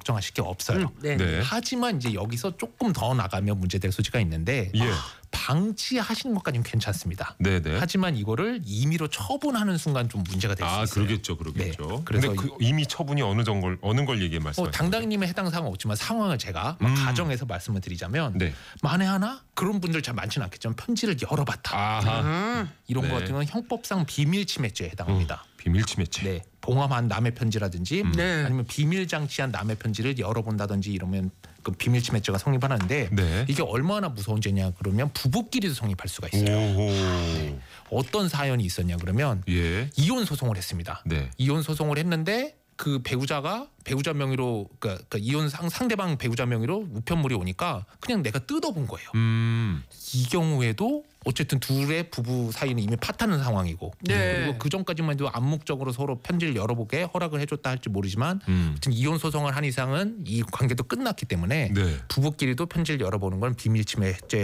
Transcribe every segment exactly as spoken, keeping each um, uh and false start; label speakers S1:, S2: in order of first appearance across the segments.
S1: 걱정하실 게 없어요.
S2: 음, 네.
S3: 네.
S1: 하지만 이제 여기서 조금 더 나가면 문제될 소지가 있는데
S3: 예.
S1: 방치하시는 것까지는 괜찮습니다.
S3: 네네.
S1: 하지만 이거를 임의로 처분하는 순간 좀 문제가 될 수
S3: 아,
S1: 있어요.
S3: 그러겠죠, 그러겠죠.
S1: 네.
S3: 그런데
S1: 그래서
S3: 그 이미 처분이 어느 정도 어느 걸 얘기해
S1: 어,
S3: 말씀하시는
S1: 당당님의 해당 사항은 없지만 상황을 제가 막
S3: 음.
S1: 가정에서 말씀을 드리자면
S3: 네.
S1: 만에 하나 그런 분들 잘 많지는 않겠지만 편지를 열어봤다.
S3: 아하.
S2: 음.
S1: 이런
S3: 네.
S1: 것 같은 건 형법상 비밀 침해죄에 해당합니다.
S3: 비밀 침해죄.
S1: 네, 봉함한 남의 편지라든지
S2: 네.
S1: 아니면 비밀 장치한 남의 편지를 열어본다든지 이러면 그 비밀 침해죄가 성립하는데
S3: 네.
S1: 이게 얼마나 무서운 죄냐 그러면 부부끼리도 성립할 수가 있어요.
S3: 오호.
S1: 어떤 사연이 있었냐 그러면
S3: 예.
S1: 이혼 소송을 했습니다.
S3: 네.
S1: 이혼 소송을 했는데 그 배우자가 배우자 명의로 그러니까, 그러니까 이혼 상, 상대방 배우자 명의로 우편물이 오니까 그냥 내가 뜯어본 거예요.
S3: 음.
S1: 이 경우에도 어쨌든 둘의 부부 사이는 이미 파탄난 상황이고
S2: 네.
S1: 그리고 그 전까지만 해도 암묵적으로 서로 편지를 열어보게 허락을 해줬다 할지 모르지만
S3: 음.
S1: 아무튼 이혼 소송을 한 이상은 이 관계도 끝났기 때문에
S3: 네.
S1: 부부끼리도 편지를 열어보는 건 비밀 침해죄에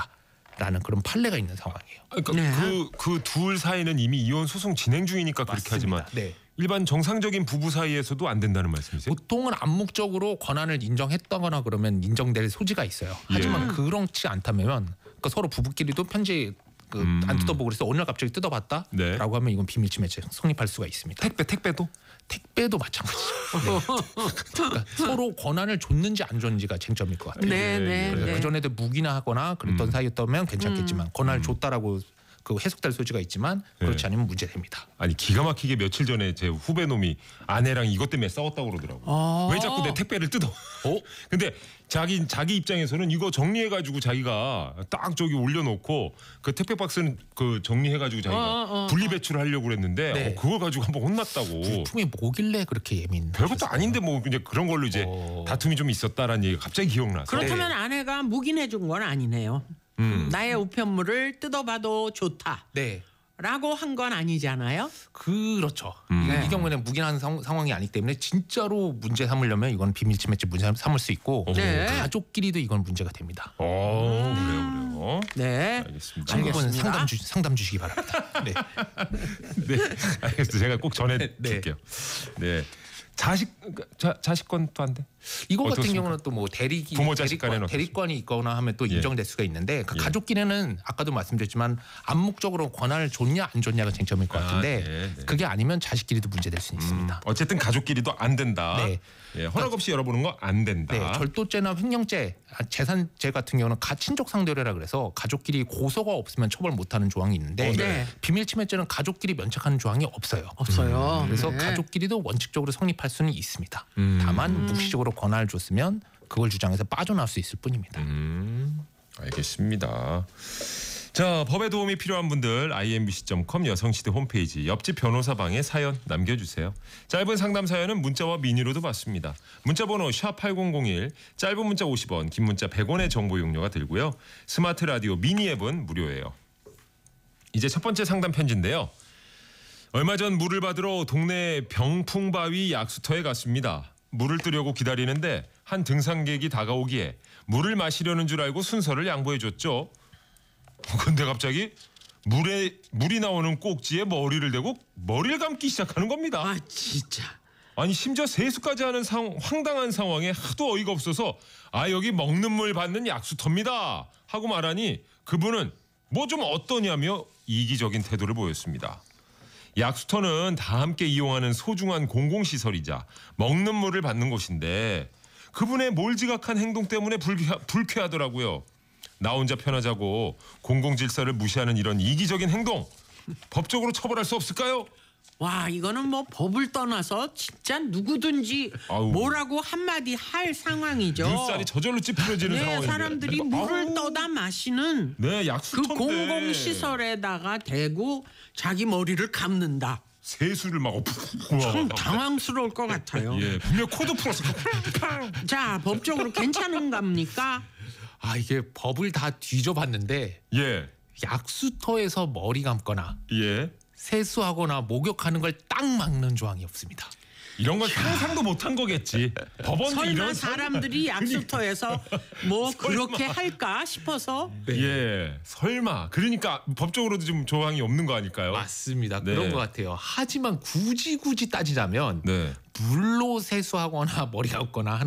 S1: 해당한다라는 그런 판례가 있는 상황이에요.
S3: 그러니까
S2: 네.
S3: 그그 둘 사이는 이미 이혼 소송 진행 중이니까 그렇게 하지만
S1: 네.
S3: 일반 정상적인 부부 사이에서도 안 된다는 말씀이세요?
S1: 보통은 암묵적으로 권한을 인정했다거나 그러면 인정될 소지가 있어요. 하지만
S3: 예.
S1: 그렇지 않다면 그러니까 서로 부부끼리도 편지 그
S3: 음.
S1: 안 뜯어보고 그래서 오늘 갑자기 뜯어봤다라고
S3: 네.
S1: 하면 이건 비밀 침해죄 성립할 수가 있습니다.
S3: 택배 택배도?
S1: 택배도 마찬가지죠. 네. 그러니까 서로 권한을 줬는지 안 줬는지가 쟁점일 것 같아요.
S2: 네, 네,
S1: 그래서
S2: 네.
S1: 그 전에도 묵이나 하거나 그랬던
S3: 음.
S1: 사이였다면 괜찮겠지만 권한을
S3: 음.
S1: 줬다라고 그 해석될 소지가 있지만 그렇지
S3: 네.
S1: 않으면 문제됩니다.
S3: 아니 기가 막히게 며칠 전에 제 후배 놈이 아내랑 이것 때문에 싸웠다고 그러더라고.
S2: 아.
S3: 왜 자꾸 내 택배를 뜯어? 어? 근데 자기 자기 입장에서는 이거 정리해 가지고 자기가 딱 저기 올려놓고 그 택배 박스는 그 정리해 가지고 자기가
S2: 어, 어, 어.
S3: 분리 배출하려고 그랬는데
S1: 네.
S3: 어, 그걸 가지고 한번 혼났다고.
S1: 부품이 뭐길래 그렇게 예민?
S3: 별것도 아닌데 뭐 이제 그런 걸로 이제
S1: 어.
S3: 다툼이 좀 있었다라는 얘기가 갑자기 기억나서.
S2: 그렇다면 아내가 묵인해 준 건 아니네요.
S3: 음.
S2: 나의 우편물을 뜯어봐도 좋다.
S1: 네.
S2: 라고 한 건 아니잖아요.
S1: 그렇죠.
S3: 음.
S1: 이,
S2: 네.
S1: 이 경우에는 묵인한 상, 상황이 아니기 때문에 진짜로 문제 삼으려면 이건 비밀 침해죄 문제 삼을 수 있고
S2: 네.
S1: 가족끼리도 이건 문제가 됩니다.
S3: 어 그래요 그래요.
S2: 네.
S3: 알겠습니다.
S1: 한국은
S2: 알겠습니다.
S1: 상담 주 상담 주시기 바랍니다. 네.
S3: 네, 알겠습니다. 제가 꼭 전해드릴게요. 네, 자식 자, 자식권도 안 돼.
S1: 이거 같은
S3: 어떻습니까?
S1: 경우는 또 뭐 대리기
S3: 부모 자식
S1: 대리권,
S3: 간에는
S1: 대리권이 있거나 하면 또
S3: 예.
S1: 인정될 수가 있는데 그
S3: 예.
S1: 가족끼리는 아까도 말씀드렸지만 암묵적으로 권한을 줬냐 안 줬냐가 쟁점일 것
S3: 아,
S1: 같은데
S3: 네, 네.
S1: 그게 아니면 자식끼리도 문제될 수
S3: 음,
S1: 있습니다.
S3: 어쨌든 가족끼리도 안 된다.
S1: 네.
S3: 예, 허락 없이 열어보는 거 안 된다.
S1: 네, 절도죄나 횡령죄, 아, 재산죄 같은 경우는 가친족 상대례라 그래서 가족끼리 고소가 없으면 처벌 못하는 조항이 있는데
S3: 어, 네.
S2: 네.
S1: 비밀 침해죄는 가족끼리 면책하는 조항이 없어요.
S2: 없어요.
S1: 그래서
S2: 네.
S1: 가족끼리도 원칙적으로 성립할 수는 있습니다.
S3: 음.
S1: 다만 묵시적으로 권한을 줬으면 그걸 주장해서 빠져나올 수 있을 뿐입니다.
S3: 음, 알겠습니다. 자, 법에 도움이 필요한 분들 아이엠비씨 닷컴 여성시대 홈페이지 옆집 변호사방에 사연 남겨주세요. 짧은 상담 사연은 문자와 미니로도 받습니다. 문자번호 샵 팔공공일, 짧은 문자 오십 원, 긴 문자 백 원의 정보 용료가 들고요. 스마트 라디오 미니 앱은 무료예요. 이제 첫 번째 상담 편지인데요. 얼마 전 물을 받으러 동네 병풍바위 약수터에 갔습니다. 물을 뜨려고 기다리는데 한 등산객이 다가오기에 물을 마시려는 줄 알고 순서를 양보해줬죠. 근데 갑자기 물에 물이 나오는 꼭지에 머리를 대고 머리를 감기 시작하는 겁니다.
S2: 아 진짜.
S3: 아니 심지어 세수까지 하는 상, 황당한 상황에 하도 어이가 없어서 아 여기 먹는 물 받는 약수터입니다 하고 말하니 그분은 뭐 좀 어떠냐며 이기적인 태도를 보였습니다. 약수터는 다 함께 이용하는 소중한 공공시설이자 먹는 물을 받는 곳인데 그분의 몰지각한 행동 때문에 불쾌, 불쾌하더라고요. 나 혼자 편하자고 공공질서를 무시하는 이런 이기적인 행동 법적으로 처벌할 수 없을까요?
S2: 와 이거는 뭐 법을 떠나서 진짜 누구든지
S3: 아우.
S2: 뭐라고 한마디 할 상황이죠.
S3: 눈살이 저절로 찌푸려지는
S2: 네,
S3: 상황인데.
S2: 사람들이 물을 떠다 마시는
S3: 네,
S2: 그
S3: 약수터인데
S2: 공공시설에다가 대고 자기 머리를 감는다.
S3: 세수를 막
S2: 참 당황스러울 것 같아요.
S3: 예, 분명 코드 풀었어.
S2: 자 법적으로 괜찮은 겁니까?
S1: 아 이게 법을 다 뒤져봤는데
S3: 예,
S1: 약수터에서 머리 감거나
S3: 예.
S1: 세수하거나 목욕하는 걸 딱 막는 조항이 없습니다.
S3: 이런 건 상상도 못한 거겠지. 법원도
S2: 설마
S3: 이런
S2: 사람들이 약수터에서 뭐 그렇게 할까 싶어서
S3: 예, 설마. 그러니까 법적으로도 좀 조항이 없는 거 아닐까요?
S1: 맞습니다.
S3: 네.
S1: 그런 것 같아요. 하지만 굳이 굳이 따지자면
S3: 네.
S1: 물로 세수하거나 머리 감거나